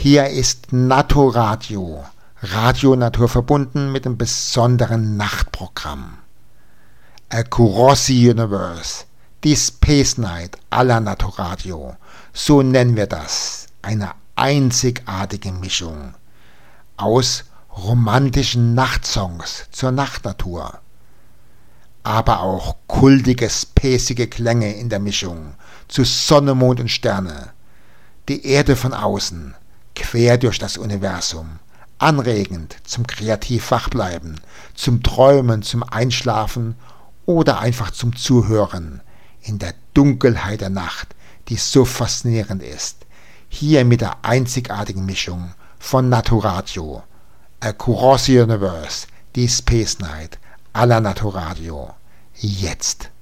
Hier ist Naturradio, Radio Natur verbunden mit einem besonderen Nachtprogramm. Across the Universe, die Space Night à la Naturradio, so nennen wir das, eine einzigartige Mischung aus romantischen Nachtsongs zur Nachtnatur, aber auch kultige, spacige Klänge in der Mischung zu Sonne, Mond und Sterne, die Erde von außen, quer durch das Universum, anregend zum kreativ Wachbleiben, zum Träumen, zum Einschlafen oder einfach zum Zuhören in der Dunkelheit der Nacht, die so faszinierend ist. Hier mit der einzigartigen Mischung von Naturradio, Across the Universe, die Space Night à la Naturradio. Jetzt.